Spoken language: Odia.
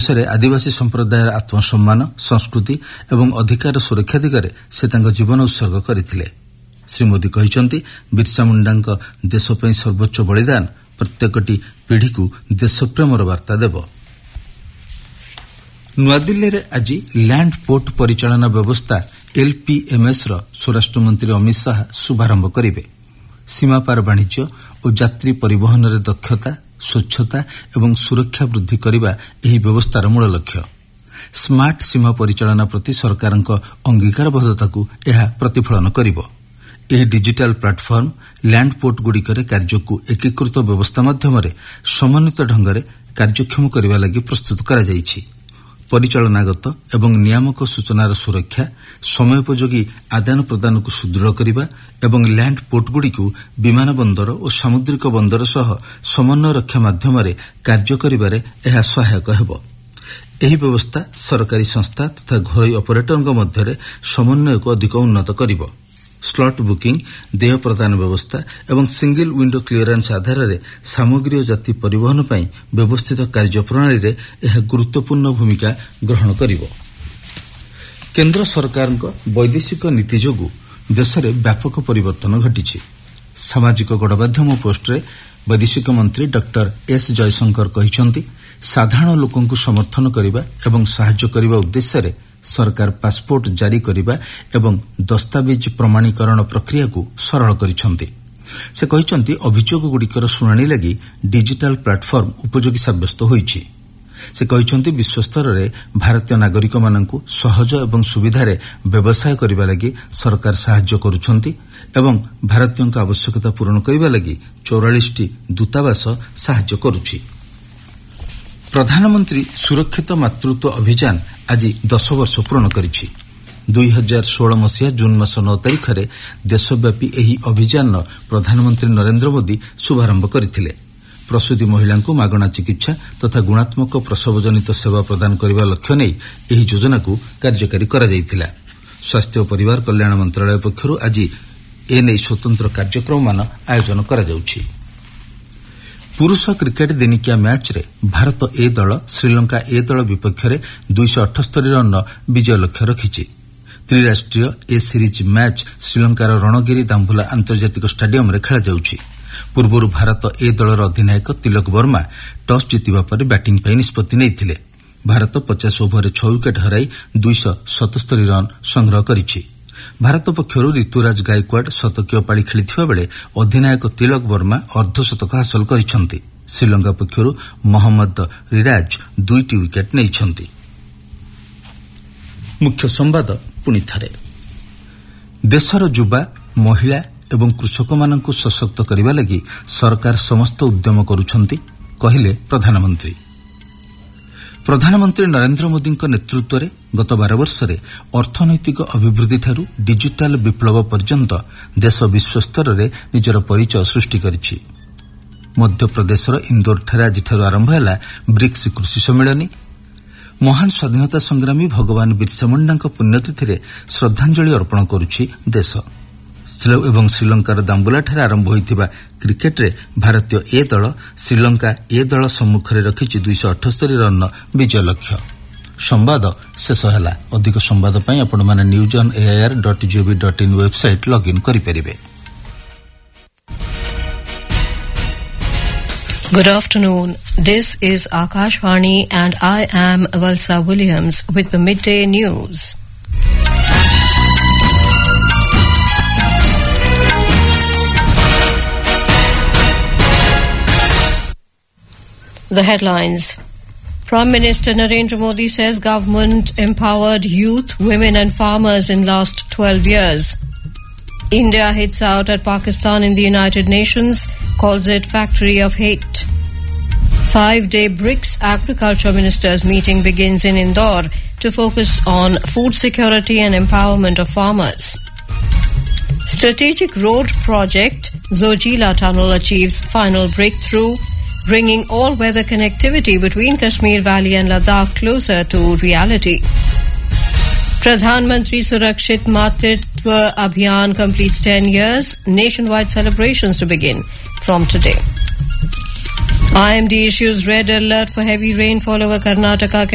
ଦେଶରେ ଆଦିବାସୀ ସମ୍ପ୍ରଦାୟର ଆତ୍ମସମ୍ମାନ, ସଂସ୍କୃତି ଏବଂ ଅଧିକାର ସୁରକ୍ଷା ଦିଗରେ ସେ ତାଙ୍କ ଜୀବନ ଉତ୍ସର୍ଗ କରିଥିଲେ। ଶ୍ରୀ ମୋଦି କହିଛନ୍ତି, ବିର୍ସା ମୁଣ୍ଡାଙ୍କ ଦେଶ ପାଇଁ ସର୍ବୋଚ୍ଚ ବଳିଦାନ ପ୍ରତ୍ୟେକଟି ପିଢ଼ିକୁ ଦେଶପ୍ରେମର ବାର୍ତ୍ତା ଦେବ। ନୂଆଦିଲ୍ଲୀରେ ଆଜି ଲ୍ୟାଣ୍ଡ ପୋର୍ଟ ପରିଚାଳନା ବ୍ୟବସ୍ଥା LPMSର ସ୍ୱରାଷ୍ଟ୍ରମନ୍ତ୍ରୀ ଅମିତ ଶାହା ଶୁଭାରମ୍ଭ କରିବେ। ସୀମାପାର ବାଣିଜ୍ୟ ଓ ଯାତ୍ରୀ ପରିବହନରେ ଦକ୍ଷତା, ସ୍ୱଚ୍ଛତା ଏବଂ ସୁରକ୍ଷା ବୃଦ୍ଧି କରିବା ଏହି ବ୍ୟବସ୍ଥାର ମୂଳ ଲକ୍ଷ୍ୟ। ସ୍ମାର୍ଟ ସୀମା ପରିଚାଳନା ପ୍ରତି ସରକାରଙ୍କ ଅଙ୍ଗୀକାରବଦ୍ଧତାକୁ ଏହା ପ୍ରତିଫଳନ କରିବ। ଏହି ଡିଜିଟାଲ ପ୍ଲାଟଫର୍ମ ଲ୍ୟାଣ୍ଡ ପୋର୍ଟଗୁଡ଼ିକରେ କାର୍ଯ୍ୟକୁ ଏକୀକୃତ ବ୍ୟବସ୍ଥା ମାଧ୍ୟମରେ ସମନ୍ୱିତ ଢଙ୍ଗରେ କାର୍ଯ୍ୟକ୍ଷମ କରିବା ଲାଗି ପ୍ରସ୍ତୁତ କରାଯାଇଛି। ପରିଚାଳନାଗତ ଏବଂ ନିୟାମକ ସୂଚନାର ସୁରକ୍ଷା, ସମୟୋପଯୋଗୀ ଆଦାନ ପ୍ରଦାନକୁ ସୁଦୃଢ଼ କରିବା ଏବଂ ଲ୍ୟାଣ୍ଡ ପୋର୍ଟଗୁଡ଼ିକୁ ବିମାନ ବନ୍ଦର ଓ ସାମୁଦ୍ରିକ ବନ୍ଦର ସହ ସମନ୍ୱୟ ରକ୍ଷା ମାଧ୍ୟମରେ କାର୍ଯ୍ୟ କରିବାରେ ଏହା ସହାୟକ ହେବ। ଏହି ବ୍ୟବସ୍ଥା ସରକାରୀ ସଂସ୍ଥା ତଥା ଘରୋଇ ଅପରେଟରଙ୍କ ମଧ୍ୟରେ ସମନ୍ୱୟକୁ ଅଧିକ ଉନ୍ନତ କରିବ। ସ୍ଲଟ୍ ବୁକିଂ, ଦେୟ ପ୍ରଦାନ ବ୍ୟବସ୍ଥା ଏବଂ ସିଙ୍ଗଲ ୱିଣ୍ଡୋ କ୍ଲିୟରାନ୍ସ ଆଧାରରେ ସାମଗ୍ରୀ ଓ ଜାତି ପରିବହନ ପାଇଁ ବ୍ୟବସ୍ଥିତ କାର୍ଯ୍ୟପ୍ରଣାଳୀରେ ଏହା ଗୁରୁତ୍ୱପୂର୍ଣ୍ଣ ଭୂମିକା ଗ୍ରହଣ କରିବ। କେନ୍ଦ୍ର ସରକାରଙ୍କ ବୈଦେଶିକ ନୀତି ଯୋଗୁଁ ଦେଶରେ ବ୍ୟାପକ ପରିବର୍ତ୍ତନ ଘଟିଛି। ସାମାଜିକ ଗଣମାଧ୍ୟମ ପୋଷ୍ଟରେ ବୈଦେଶିକ ମନ୍ତ୍ରୀ ଡକ୍ଟର ଏସ୍ ଜୟଶଙ୍କର କହିଛନ୍ତି, ସାଧାରଣ ଲୋକଙ୍କୁ ସମର୍ଥନ କରିବା ଏବଂ ସାହାଯ୍ୟ କରିବା ଉଦ୍ଦେଶ୍ୟରେ ସରକାର ପାସପୋର୍ଟ ଜାରି କରିବା ଏବଂ ଦସ୍ତାବିଜ ପ୍ରମାଣୀକରଣ ପ୍ରକ୍ରିୟାକୁ ସରଳ କରିଛନ୍ତି। ସେ କହିଛନ୍ତି, ଅଭିଯୋଗଗୁଡ଼ିକର ଶୁଣାଣି ଲାଗି ଡିଜିଟାଲ ପ୍ଲାଟଫର୍ମ ଉପଯୋଗୀ ସାବ୍ୟସ୍ତ ହୋଇଛି। ସେ କହିଛନ୍ତି, ବିଶ୍ୱସ୍ତରରେ ଭାରତୀୟ ନାଗରିକମାନଙ୍କୁ ସହଜ ଏବଂ ସୁବିଧାରେ ବ୍ୟବସାୟ କରିବା ଲାଗି ସରକାର ସାହାଯ୍ୟ କରୁଛନ୍ତି ଏବଂ ଭାରତୀୟଙ୍କ ଆବଶ୍ୟକତା ପୂରଣ କରିବା ଲାଗି 44ଟି ଦୂତାବାସ ସାହାଯ୍ୟ କରୁଛି। ପ୍ରଧାନମନ୍ତ୍ରୀ ସୁରକ୍ଷିତ ମାତୃତ୍ୱ ଅଭିଯାନ ଆଜି 10 ବର୍ଷ ପୂରଣ କରିଛି। 2016 ମସିହା ଜୁନ୍ ମାସ 9 ତାରିଖରେ ଦେଶବ୍ୟାପୀ ଏହି ଅଭିଯାନର ପ୍ରଧାନମନ୍ତ୍ରୀ ନରେନ୍ଦ୍ର ମୋଦି ଶୁଭାରମ୍ଭ କରିଥିଲେ। ପ୍ରସୂତି ମହିଳାଙ୍କୁ ମାଗଣା ଚିକିତ୍ସା ତଥା ଗୁଣାତ୍ମକ ପ୍ରସବଜନିତ ସେବା ପ୍ରଦାନ କରିବା ଲକ୍ଷ୍ୟ ନେଇ ଏହି ଯୋଜନାକୁ କାର୍ଯ୍ୟକାରୀ କରାଯାଇଥିଲା। ସ୍ୱାସ୍ଥ୍ୟ ଓ ପରିବାର କଲ୍ୟାଣ ମନ୍ତ୍ରଣାଳୟ ପକ୍ଷରୁ ଆଜି ଏନେଇ ସ୍ୱତନ୍ତ୍ର କାର୍ଯ୍ୟକ୍ରମମାନ ଆୟୋଜନ କରାଯାଉଛି। ପୁରୁଷ କ୍ରିକେଟ ଦିନିକିଆ ମ୍ୟାଚ୍ରେ ଭାରତ ଏ ଦଳ ଶ୍ରୀଲଙ୍କା ଏ ଦଳ ବିପକ୍ଷରେ 278 ରନ୍ର ବିଜୟ ଲକ୍ଷ୍ୟ ରଖିଛି। ତ୍ରିରାଷ୍ଟ୍ରୀୟ ଏ ସିରିଜ୍ ମ୍ୟାଚ୍ ଶ୍ରୀଲଙ୍କାର ରଣଗିରି ଦାମ୍ବୁଲା ଆନ୍ତର୍ଜାତିକ ଷ୍ଟାଡିୟମରେ ଖେଳାଯାଉଛି। ପୂର୍ବରୁ ଭାରତ ଏ ଦଳର ଅଧିନାୟକ ତିଲକ ବର୍ମା ଟସ୍ ଜିତିବା ପରେ ବ୍ୟାଟିଂ ପାଇଁ ନିଷ୍ପତ୍ତି ନେଇଥିଲେ। ଭାରତ 50 ଓଭରରେ 6 ୱିକେଟ୍ ହରାଇ 277 ରନ୍ ସଂଗ୍ରହ କରିଛି। ଭାରତ ପକ୍ଷରୁ ରିତୁରାଜ ଗାଇକ୍ୱାଡ୍ ଶତକୀୟ ପାଳି ଖେଳିଥିବା ବେଳେ ଅଧିନାୟକ ତିଲକ ବର୍ମା ଅର୍ଦ୍ଧଶତକ ହାସଲ କରିଛନ୍ତି। ଶ୍ରୀଲଙ୍କା ପକ୍ଷରୁ ମହମ୍ମଦ ରିରାଜ 2ଟି ୱିକେଟ୍ ନେଇଛନ୍ତି। ମୁଖ୍ୟ ସମ୍ବାଦ ପୁଣିଥରେ। ଦେଶର ଯୁବା, ମହିଳା ଏବଂ କୃଷକମାନଙ୍କୁ ସଶକ୍ତ କରିବା ଲାଗି ସରକାର ସମସ୍ତ ଉଦ୍ୟମ କରୁଛନ୍ତି, କହିଲେ ପ୍ରଧାନମନ୍ତ୍ରୀ। ପ୍ରଧାନମନ୍ତ୍ରୀ ନରେନ୍ଦ୍ର ମୋଦିଙ୍କ ନେତୃତ୍ୱରେ ଗତ 12 ବର୍ଷରେ ଅର୍ଥନୈତିକ ଅଭିବୃଦ୍ଧିଠାରୁ ଡିଜିଟାଲ ବିପ୍ଳବ ପର୍ଯ୍ୟନ୍ତ ଦେଶ ବିଶ୍ୱସ୍ତରରେ ନିଜର ପରିଚୟ ସୃଷ୍ଟି କରିଛି। ମଧ୍ୟପ୍ରଦେଶର ଇନ୍ଦୋରଠାରେ ଆଜିଠାରୁ ଆରମ୍ଭ ହେଲା ବ୍ରିକ୍ସ କୃଷି ସମ୍ମିଳନୀ। ମହାନ ସ୍ୱାଧୀନତା ସଂଗ୍ରାମୀ ଭଗବାନ ବିର୍ସା ମୁଣ୍ଡାଙ୍କ ପୁଣ୍ୟତିଥିରେ ଶ୍ରଦ୍ଧାଞ୍ଜଳି ଅର୍ପଣ କରୁଛି ଦେଶ। ଏବଂ ଶ୍ରୀଲଙ୍କାର ଦାମ୍ବୁଲାଠାରେ ଆରମ୍ଭ ହୋଇଥିବା କ୍ରିକେଟରେ ଭାରତୀୟ ଏ ଦଳ ଶ୍ରୀଲଙ୍କା ଏ ଦଳ ସମ୍ମୁଖରେ ରଖିଛି 278 ରନ୍ର ବିଜୟ ଲକ୍ଷ୍ୟ। ସମ୍ବାଦ ଶେଷ ହେଲା। ଅଧିକ ସମ୍ବାଦ ପାଇଁ ଆପଣମାନେ newsonair.gov.in ୱେବସାଇଟ୍ ଲଗ୍ଇନ୍ କରିପାରିବେ। Good afternoon. This is Akashvani and I am Valsa Williams with the midday news. The headlines. Prime Minister Narendra Modi says government empowered youth, women and farmers in last 12 years. India hits out at Pakistan in the United Nations, calls it factory of hate. 5-day BRICS agriculture ministers meeting begins in Indore to focus on food security and empowerment of farmers. Strategic road project Zojila Tunnel achieves final breakthrough, bringing all-weather connectivity between Kashmir Valley and Ladakh closer to reality. Pradhan Mantri Surakshit Matritva Abhiyan completes 10 years. Nationwide celebrations to begin from today. IMD issues red alert for heavy rainfall over Karnataka.